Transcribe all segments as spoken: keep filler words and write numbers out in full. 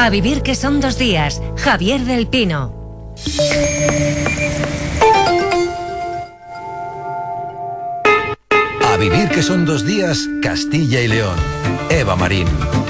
A vivir que son dos días. Javier del Pino. A vivir que son dos días, Castilla y León. Eva Marín.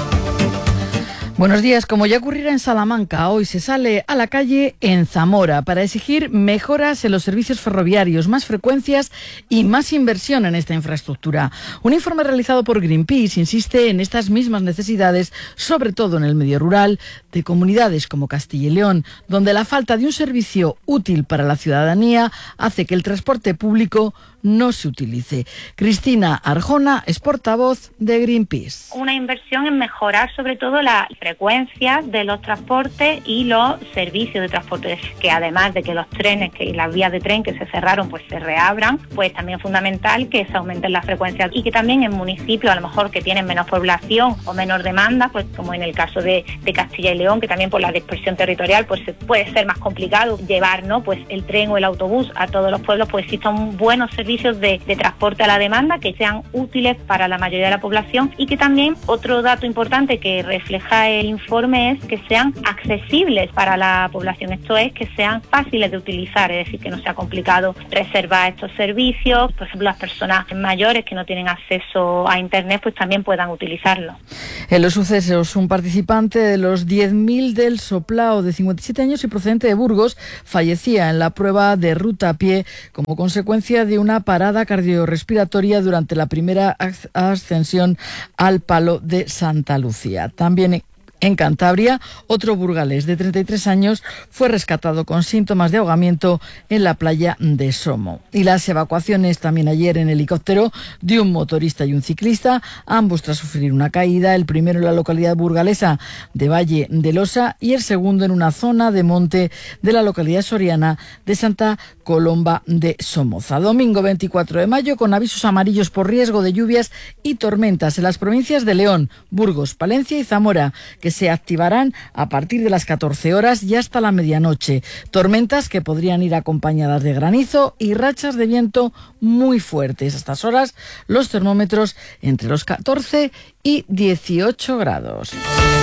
Buenos días. Como ya ocurrirá en Salamanca, hoy se sale a la calle en Zamora para exigir mejoras en los servicios ferroviarios, más frecuencias y más inversión en esta infraestructura. Un informe realizado por Greenpeace insiste en estas mismas necesidades, sobre todo en el medio rural de comunidades como Castilla y León, donde la falta de un servicio útil para la ciudadanía hace que el transporte público no se utilice. Cristina Arjona es portavoz de Greenpeace. Una inversión en mejorar sobre todo la frecuencia de los transportes y los servicios de transporte, que además de que los trenes que, y las vías de tren que se cerraron pues se reabran, pues también es fundamental que se aumenten las frecuencias y que también en municipios a lo mejor que tienen menos población o menor demanda, pues como en el caso de, de Castilla y León, que también por la dispersión territorial pues puede ser más complicado llevar, ¿no?, pues el tren o el autobús a todos los pueblos, pues existan buenos servicios De, de transporte a la demanda que sean útiles para la mayoría de la población y que también otro dato importante que refleja el informe es que sean accesibles para la población, esto es que sean fáciles de utilizar, es decir, que no sea complicado reservar estos servicios, por ejemplo las personas mayores que no tienen acceso a internet pues también puedan utilizarlo. En los sucesos, un participante de los diez mil del Soplao de cincuenta y siete años y procedente de Burgos fallecía en la prueba de ruta a pie como consecuencia de una parada cardiorrespiratoria durante la primera ascensión al Palo de Santa Lucía. También en Cantabria, otro burgalés de treinta y tres años fue rescatado con síntomas de ahogamiento en la playa de Somo. Y las evacuaciones también ayer en helicóptero de un motorista y un ciclista, ambos tras sufrir una caída, el primero en la localidad burgalesa de Valle de Losa y el segundo en una zona de monte de la localidad soriana de Santa Colomba de Somoza. Domingo veinticuatro de mayo, con avisos amarillos por riesgo de lluvias y tormentas en las provincias de León, Burgos, Palencia y Zamora, que se activarán a partir de las catorce horas y hasta la medianoche. Tormentas que podrían ir acompañadas de granizo y rachas de viento muy fuertes. A estas horas, los termómetros entre los catorce y dieciocho grados.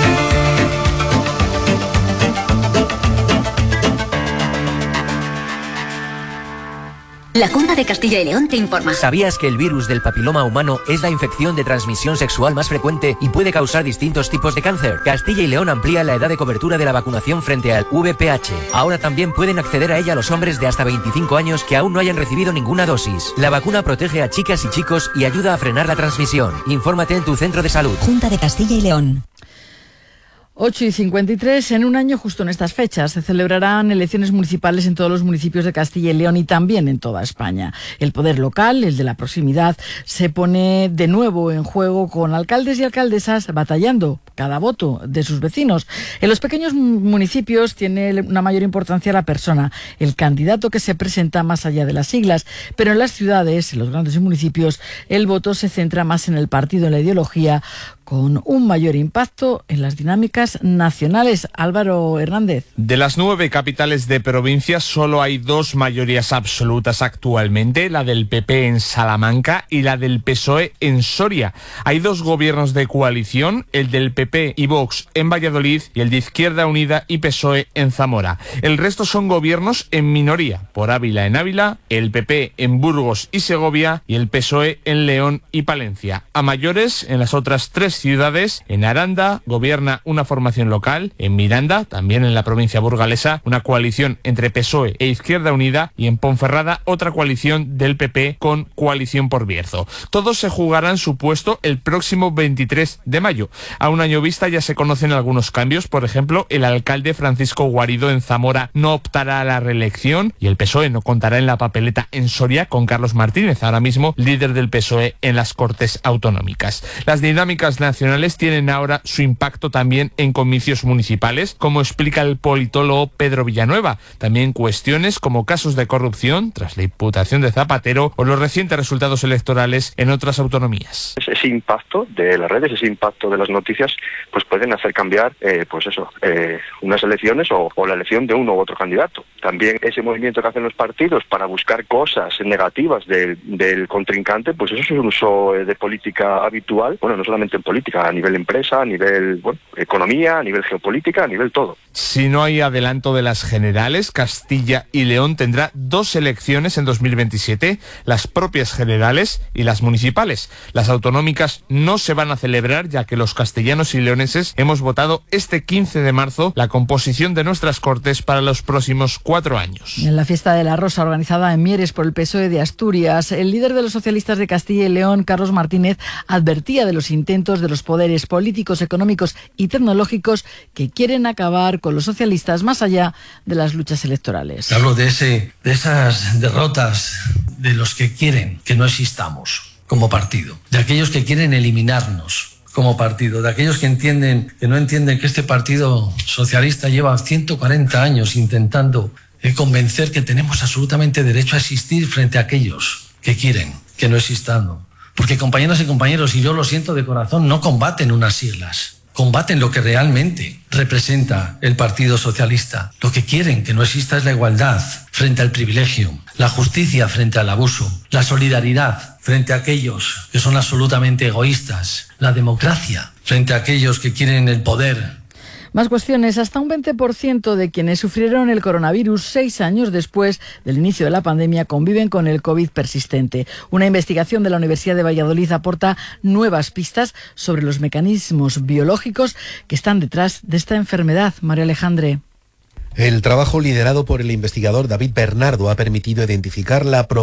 La Junta de Castilla y León te informa. ¿Sabías que el virus del papiloma humano es la infección de transmisión sexual más frecuente y puede causar distintos tipos de cáncer? Castilla y León amplía la edad de cobertura de la vacunación frente al V P H. Ahora también pueden acceder a ella los hombres de hasta veinticinco años que aún no hayan recibido ninguna dosis. La vacuna protege a chicas y chicos y ayuda a frenar la transmisión. Infórmate en tu centro de salud. Junta de Castilla y León. ocho y cincuenta y tres, en un año justo en estas fechas se celebrarán elecciones municipales en todos los municipios de Castilla y León y también en toda España. El poder local, el de la proximidad, se pone de nuevo en juego con alcaldes y alcaldesas batallando cada voto de sus vecinos. En los pequeños municipios tiene una mayor importancia la persona, el candidato que se presenta más allá de las siglas, pero en las ciudades, en los grandes municipios, el voto se centra más en el partido, en la ideología, con un mayor impacto en las dinámicas nacionales. Álvaro Hernández. De las nueve capitales de provincia, solo hay dos mayorías absolutas actualmente, la del P P en Salamanca y la del P S O E en Soria. Hay dos gobiernos de coalición, el del P P y Vox en Valladolid y el de Izquierda Unida y P S O E en Zamora. El resto son gobiernos en minoría, por Ávila en Ávila, el P P en Burgos y Segovia y el P S O E en León y Palencia. A mayores, en las otras tres ciudades, en Aranda gobierna una formación local, en Miranda, también en la provincia burgalesa, una coalición entre P S O E e Izquierda Unida y en Ponferrada otra coalición del P P con Coalición por Bierzo. Todos se jugarán su puesto el próximo veintitrés de mayo. A un año vista ya se conocen algunos cambios, por ejemplo, el alcalde Francisco Guarido en Zamora no optará a la reelección y el P S O E no contará en la papeleta en Soria con Carlos Martínez, ahora mismo líder del P S O E en las Cortes Autonómicas. Las dinámicas nacionales tienen ahora su impacto también en comicios municipales, como explica el politólogo Pedro Villanueva. También cuestiones como casos de corrupción tras la imputación de Zapatero o los recientes resultados electorales en otras autonomías. Ese impacto de las redes, ese impacto de las noticias, pues pueden hacer cambiar, eh, pues eso, eh, unas elecciones o, o la elección de uno u otro candidato. También ese movimiento que hacen los partidos para buscar cosas negativas del, del contrincante, pues eso es un uso de política habitual, bueno, no solamente en política, a nivel empresa, a nivel, bueno, economía. economía, a nivel geopolítica, a nivel todo. Si no hay adelanto de las generales, Castilla y León tendrá dos elecciones en dos mil veintisiete, las propias generales y las municipales. Las autonómicas no se van a celebrar, ya que los castellanos y leoneses hemos votado este quince de marzo la composición de nuestras Cortes para los próximos cuatro años. En la fiesta de la Rosa, organizada en Mieres por el P S O E de Asturias, el líder de los socialistas de Castilla y León, Carlos Martínez, advertía de los intentos de los poderes políticos, económicos y tecnológicos que quieren acabar con los socialistas más allá de las luchas electorales. Hablo de, ese, de esas derrotas de los que quieren que no existamos como partido, de aquellos que quieren eliminarnos como partido, de aquellos que entienden, que no entienden que este partido socialista lleva ciento cuarenta años intentando eh, convencer que tenemos absolutamente derecho a existir frente a aquellos que quieren que no existamos. Porque compañeras y compañeros, y yo lo siento de corazón, no combaten unas siglas. Combaten lo que realmente representa el Partido Socialista. Lo que quieren que no exista es la igualdad frente al privilegio, la justicia frente al abuso, la solidaridad frente a aquellos que son absolutamente egoístas, la democracia frente a aquellos que quieren el poder. Más cuestiones. Hasta un veinte por ciento de quienes sufrieron el coronavirus seis años después del inicio de la pandemia conviven con el COVID persistente. Una investigación de la Universidad de Valladolid aporta nuevas pistas sobre los mecanismos biológicos que están detrás de esta enfermedad. María Alejandre. El trabajo liderado por el investigador David Bernardo ha permitido identificar la